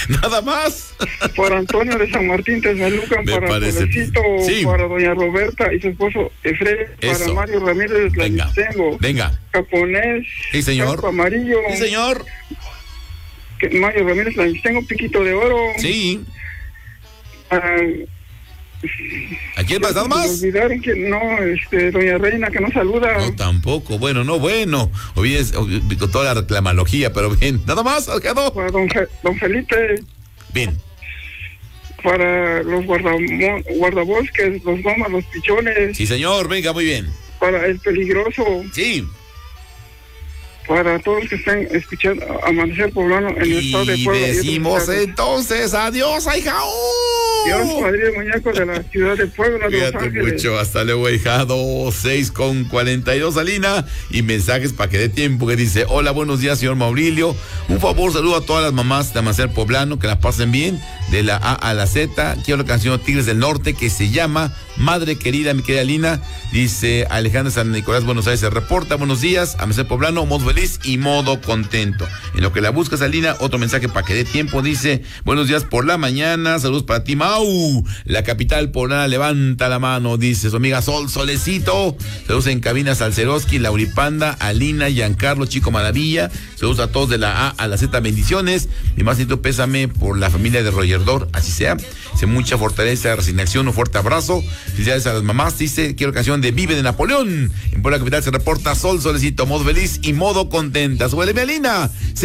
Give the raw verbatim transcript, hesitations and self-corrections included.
Nada más. Para Antonio de San Martín Texmelucan, Me para parece. Solecito, Sí. para doña Roberta y su esposo Efraín, para Eso. Mario Ramírez, la Venga. tengo. Venga. Japonés, Sí, señor. Casco Amarillo, Sí, señor. que Mario Ramírez, la tengo, Piquito de Oro. Sí. Para, ¿A quién más? ¿Nada me más? olvidaron que no, este, doña Reina, que no saluda. No, tampoco. Bueno, no, bueno. Olvides con toda la reclamología, pero bien. ¿Nada más? ¿Quedó? Para don, Fe- don Felipe, Bien. para los guardamo- guardabosques, los gomas, los pichones, Sí, señor. Venga, muy bien. para el peligroso, Sí. para todos los que están escuchando Amanecer Poblano en el estado de Y Puebla. decimos otros estados. entonces adiós, ahijao. Dios, Padre Muñeco de la ciudad de Puebla, de Los Cuídate Ángeles. mucho, hasta luego, hijado. seis con cuarenta y dos, Alina. Y mensajes para que dé tiempo, que dice: hola, buenos días, señor Maurilio. Un favor, saludo a todas las mamás de Amanecer Poblano, que la pasen bien, de la A a la Z. Quiero la canción Tigres del Norte, que se llama Madre Querida, mi querida Alina. Dice Alejandra San Nicolás, Buenos Aires, se reporta: buenos días, Amanecer Poblano, modo feliz y modo contento. En lo que la buscas, Alina, otro mensaje para que dé tiempo, dice: buenos días por la mañana, saludos para ti, Mau. La capital poblana levanta la mano, dice su amiga Sol Solecito. Saludos en cabina Salceroski, Lauripanda, Alina, Giancarlo, Chico Maravilla. Saludos a todos de la A a la Z, bendiciones. Y más necesito pésame por la familia de Royerdor, así sea. Dice: mucha fortaleza, resignación, un fuerte abrazo. Felicidades a las mamás, dice: quiero canción de Vive de Napoleón. En Puebla capital se reporta Sol Solecito, modo feliz y modo contenta. Súbele, mi Alina.